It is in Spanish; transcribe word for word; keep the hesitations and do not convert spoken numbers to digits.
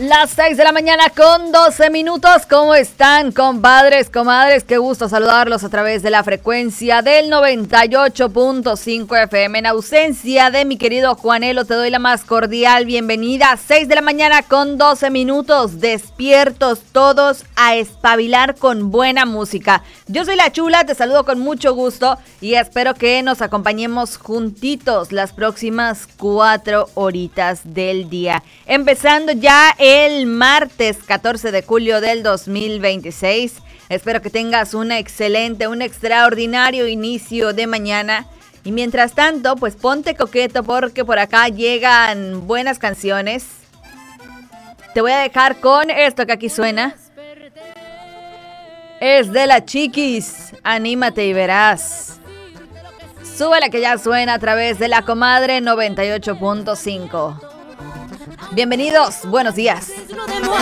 Las seis de la mañana con doce minutos. ¿Cómo están, compadres, comadres? Qué gusto saludarlos a través de la frecuencia del noventa y ocho punto cinco F M. En ausencia de mi querido Juanelo, te doy la más cordial bienvenida. seis de la mañana con doce minutos. Despiertos todos a espabilar con buena música. Yo soy La Chula, te saludo con mucho gusto y espero que nos acompañemos juntitos las próximas cuatro horitas del día. Empezando ya el martes catorce de julio del dos mil veintiséis. Espero que tengas un excelente, un extraordinario inicio de mañana. Y mientras tanto, pues ponte coqueto porque por acá llegan buenas canciones. Te voy a dejar con esto que aquí suena. Es de La Chiquis. Anímate y verás. Súbela que ya suena a través de La Comadre noventa y ocho punto cinco. Bienvenidos, buenos días.